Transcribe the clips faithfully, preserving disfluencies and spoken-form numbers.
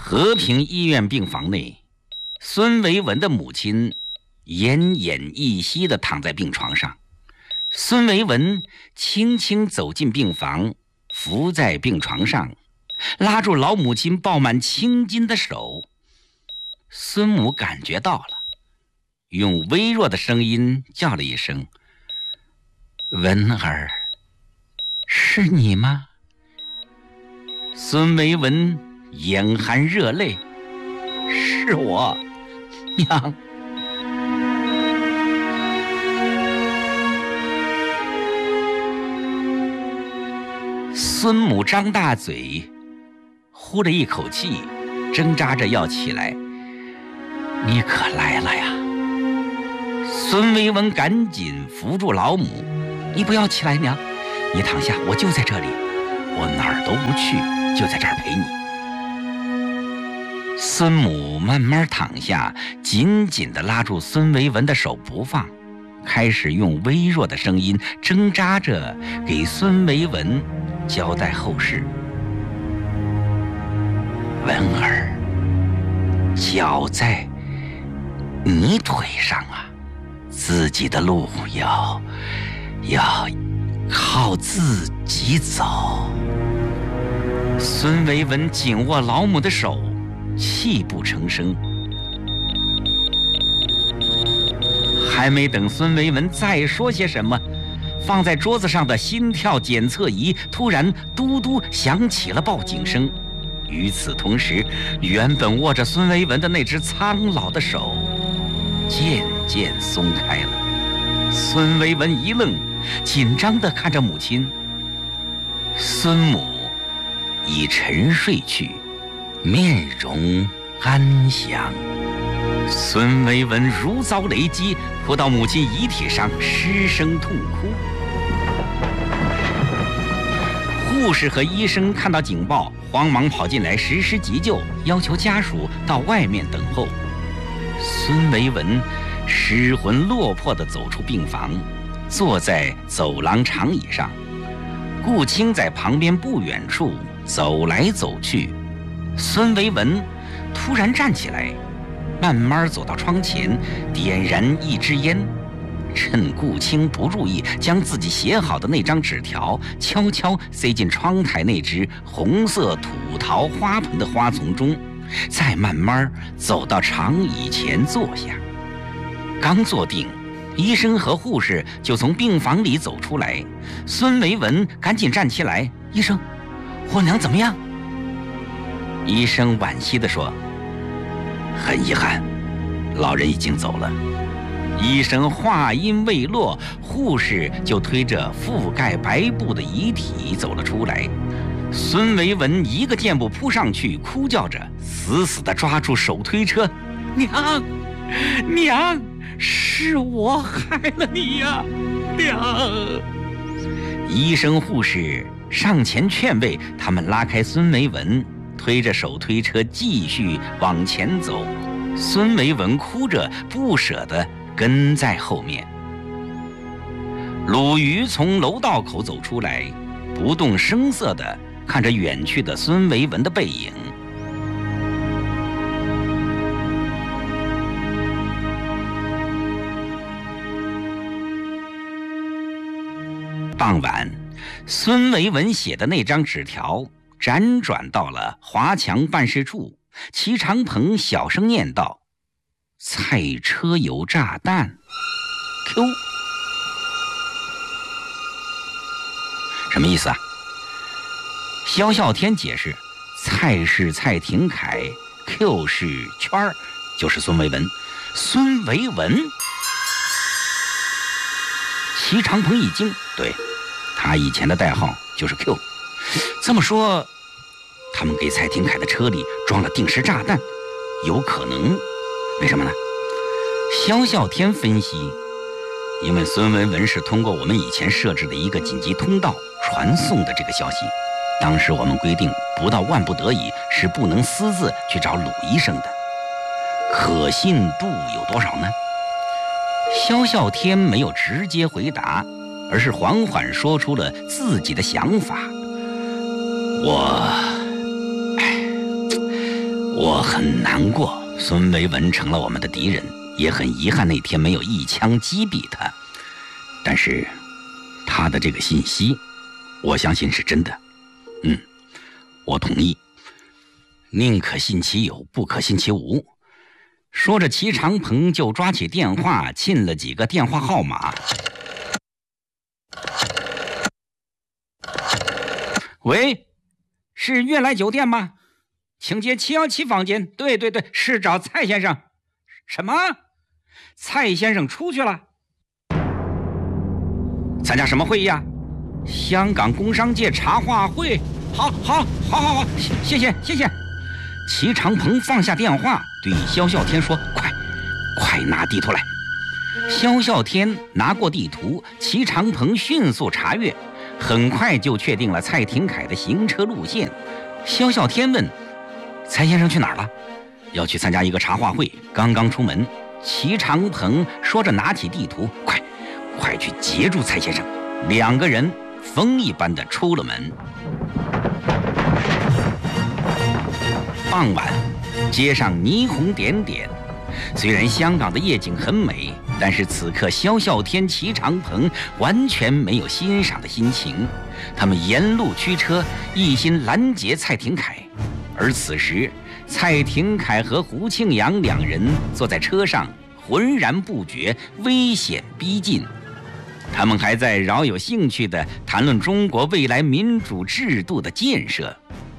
和平医院病房内，孙维文的母亲奄奄一息地躺在病床上。孙维文轻轻走进病房，伏在病床上，拉住老母亲抱满青筋的手。孙母感觉到了，用微弱的声音叫了一声：“文儿，是你吗？”孙维文眼含热泪：“是我，娘。”孙母张大嘴，呼了一口气，挣扎着要起来。“你可来了呀！”孙维文赶紧扶住老母：“你不要起来，娘，你躺下，我就在这里，我哪儿都不去，就在这儿陪你。”孙母慢慢躺下，紧紧地拉住孙维文的手不放，开始用微弱的声音挣扎着给孙维文交代后事。“文儿，脚在你腿上啊，自己的路要要靠自己走。”孙维文紧握老母的手，泣不成声。还没等孙维文再说些什么，放在桌子上的心跳检测仪突然嘟嘟响起了报警声。与此同时，原本握着孙维文的那只苍老的手渐渐松开了。孙维文一愣，紧张地看着母亲。孙母已沉睡去，面容安详。孙维文如遭雷击，扑到母亲遗体上，失声痛哭。护士和医生看到警报，慌忙跑进来实施急救，要求家属到外面等候。孙维文失魂落魄地走出病房，坐在走廊长椅上。顾青在旁边不远处走来走去。孙维文突然站起来，慢慢走到窗前，点燃一支烟，趁顾青不注意，将自己写好的那张纸条悄悄塞进窗台那只红色土桃花盆的花丛中，再慢慢走到长椅前坐下。刚坐定，医生和护士就从病房里走出来。孙维文赶紧站起来：“医生，我娘怎么样？”医生惋惜地说：“很遗憾，老人已经走了。”医生话音未落，护士就推着覆盖白布的遗体走了出来。孙维文一个箭步扑上去，哭叫着，死死地抓住手推车：“娘，娘，是我害了你呀，娘！”医生护士上前劝慰，他们拉开孙维文，推着手推车继续往前走。孙维文哭着不舍得跟在后面。鲁豫从楼道口走出来，不动声色地看着远去的孙维文的背影。傍晚，孙维文写的那张纸条辗转到了华强办事处。齐长鹏小声念道：“菜车有炸弹 Q。” 什么意思啊？萧啸天解释：“蔡是蔡廷锴 ，Q 是圈儿，就是孙维文。”孙维文？齐长鹏一惊，对，他以前的代号就是 Q。这么说，他们给蔡廷锴的车里装了定时炸弹，有可能？为什么呢？萧啸天分析，因为孙维文是通过我们以前设置的一个紧急通道传送的这个消息。当时我们规定，不到万不得已是不能私自去找鲁医生的。可信度有多少呢？萧啸天没有直接回答，而是缓缓说出了自己的想法。我， 我很难过，孙维文成了我们的敌人，也很遗憾那天没有一枪击毙他。但是，他的这个信息，我相信是真的。嗯，我同意。宁可信其有，不可信其无。说着，齐长鹏就抓起电话，沁了几个电话号码。喂，是悦来酒店吗？请接七一七房间。对对对，是找蔡先生。什么？蔡先生出去了？参加什么会议啊？香港工商界茶话会。好，好，好，好，好，谢谢，谢谢。齐长鹏放下电话，对萧啸天说：“快，快拿地图来。”萧啸天拿过地图，齐长鹏迅速查阅，很快就确定了蔡廷锴的行车路线。萧啸天问：“蔡先生去哪儿了？”要去参加一个茶话会，刚刚出门。齐长鹏说着拿起地图：“快，快去截住蔡先生！”两个人风一般的出了门。傍晚，街上霓虹点点。虽然香港的夜景很美，但是此刻萧啸天、齐长鹏完全没有欣赏的心情。他们沿路驱车，一心拦截蔡廷锴。而此时，蔡廷锴和胡庆阳两人坐在车上，浑然不觉危险逼近。他们还在饶有兴趣地谈论中国未来民主制度的建设。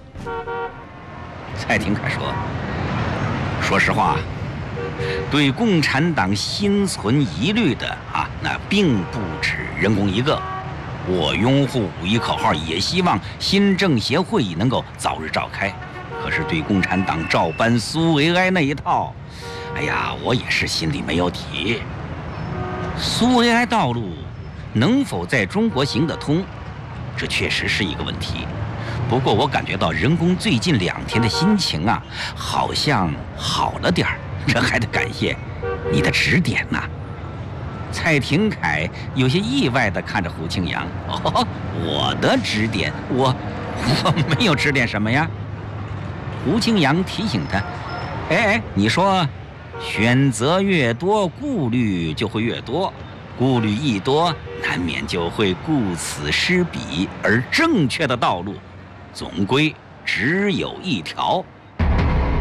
蔡廷锴说：“说实话，对共产党心存疑虑的啊，那并不止人工一个。我拥护五一口号，也希望新政协会议能够早日召开。可是对共产党照搬苏维埃那一套，哎呀，我也是心里没有底。苏维埃道路能否在中国行得通，这确实是一个问题。不过我感觉到人工最近两天的心情啊，好像好了点儿，这还得感谢你的指点呐。”蔡廷锴有些意外地看着胡庆阳：“哦，我的指点？我我没有指点什么呀？”胡庆阳提醒他：“哎哎，你说，选择越多，顾虑就会越多，顾虑一多，难免就会顾此失彼，而正确的道路，总归只有一条。”